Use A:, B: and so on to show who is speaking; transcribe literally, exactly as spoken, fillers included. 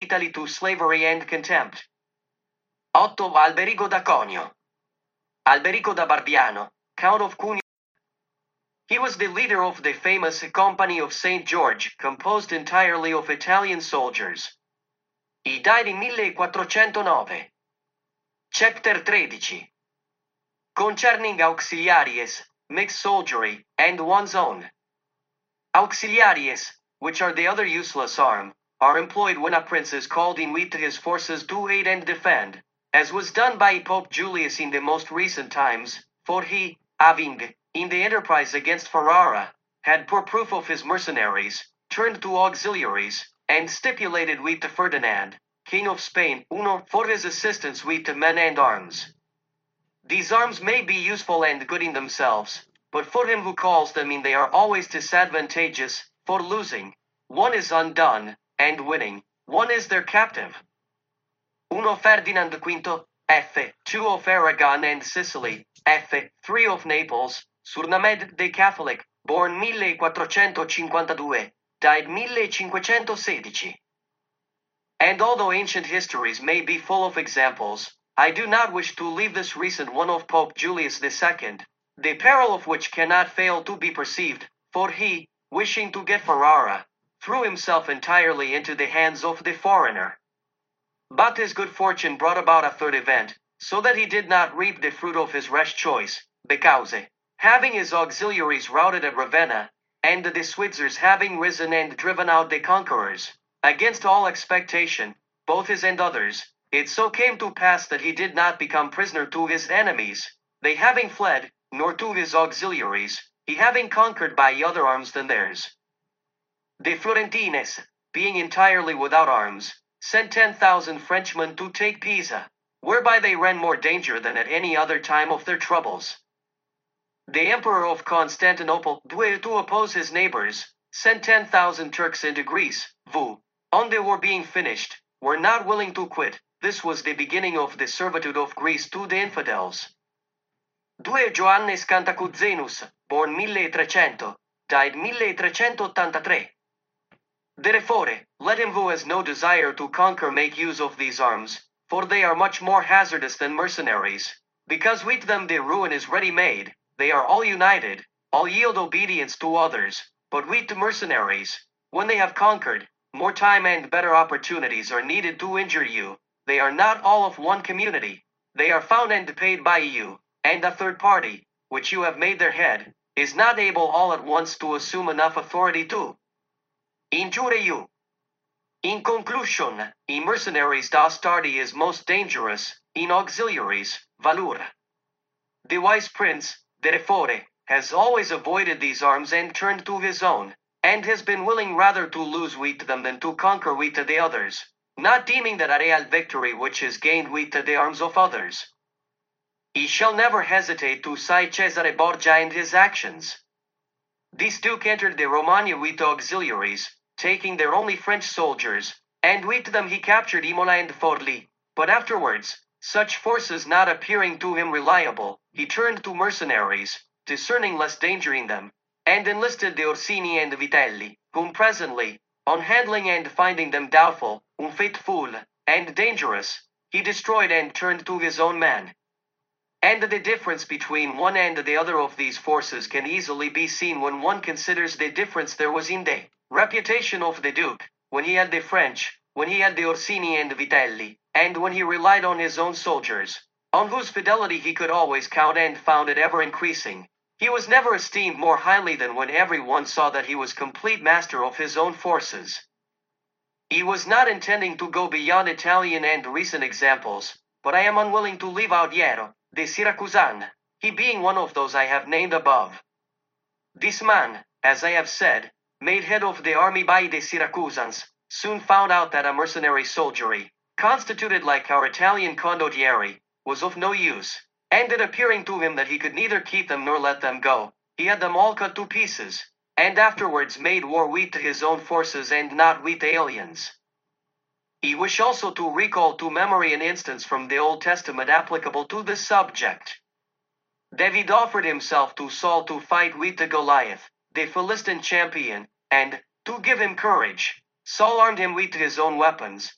A: Italy to slavery and contempt. eight. Alberico da Conio. Alberico da Barbiano, Count of Cuneo. He was the leader of the famous Company of Saint George, composed entirely of Italian soldiers. He died in millequattrocentonove. Chapter thirteen. Concerning auxiliaries, mixed soldiery, and one's own. Auxiliaries, which are the other useless arm, are employed when a prince is called in with his forces to aid and defend, as was done by Pope Julius in the most recent times, for he, having, in the enterprise against Ferrara, had poor proof of his mercenaries, turned to auxiliaries, and stipulated with Ferdinand, King of Spain, uno, for his assistance with the men and arms. These arms may be useful and good in themselves, but for him who calls them in they are always disadvantageous, for losing, one is undone, and winning, one is their captive. Uno Ferdinand V, F. two of Aragon and Sicily, F. three of Naples, surnamed de Catholic, born millequattrocentocinquantadue, died millecinquecentosedici. And although ancient histories may be full of examples, I do not wish to leave this recent one of Pope Julius the Second, the peril of which cannot fail to be perceived, for he, wishing to get Ferrara, threw himself entirely into the hands of the foreigner. But his good fortune brought about a third event, so that he did not reap the fruit of his rash choice, because, having his auxiliaries routed at Ravenna, and the Switzers having risen and driven out the conquerors, against all expectation, both his and others, it so came to pass that he did not become prisoner to his enemies, they having fled, nor to his auxiliaries, he having conquered by other arms than theirs. The Florentines, being entirely without arms, sent ten thousand Frenchmen to take Pisa, whereby they ran more danger than at any other time of their troubles. The Emperor of Constantinople, to oppose his neighbors, sent ten thousand Turks into Greece, who, on the war being finished, were not willing to quit. This was the beginning of the servitude of Greece to the infidels. Two Joannes Cantacuzenus, born milletrecento, died milletrecentottantatré. Therefore, let him who has no desire to conquer make use of these arms, for they are much more hazardous than mercenaries, because with them the ruin is ready-made, they are all united, all yield obedience to others, but with the mercenaries, when they have conquered, more time and better opportunities are needed to injure you, they are not all of one community, they are found and paid by you, and a third party, which you have made their head, is not able all at once to assume enough authority to injure you. In conclusion, in mercenaries dastardy is most dangerous, in auxiliaries, valor. The wise prince, therefore, has always avoided these arms and turned to his own, and has been willing rather to lose with them than to conquer with the others, not deeming that a real victory which is gained with the arms of others. He shall never hesitate to cite Cesare Borgia and his actions. This duke entered the Romagna with auxiliaries, taking their only French soldiers, and with them he captured Imola and Forli, but afterwards, such forces not appearing to him reliable, he turned to mercenaries, discerning less danger in them, and enlisted the Orsini and Vitelli, whom presently, on handling and finding them doubtful, unfaithful, and dangerous, he destroyed and turned to his own men. And the difference between one and the other of these forces can easily be seen when one considers the difference there was in the reputation of the Duke, when he had the French, when he had the Orsini and Vitelli, and when he relied on his own soldiers, on whose fidelity he could always count and found it ever increasing. He was never esteemed more highly than when every one saw that he was complete master of his own forces. He was not intending to go beyond Italian and recent examples, but I am unwilling to leave out Hiero, the Syracusan, he being one of those I have named above. This man, as I have said, made head of the army by the Syracusans, soon found out that a mercenary soldiery, constituted like our Italian condottieri, was of no use, and it appearing to him that he could neither keep them nor let them go, he had them all cut to pieces, and afterwards made war with his own forces and not with the aliens. He wished also to recall to memory an instance from the Old Testament applicable to this subject. David offered himself to Saul to fight with the Goliath, the Philistine champion, and, to give him courage, Saul armed him with his own weapons,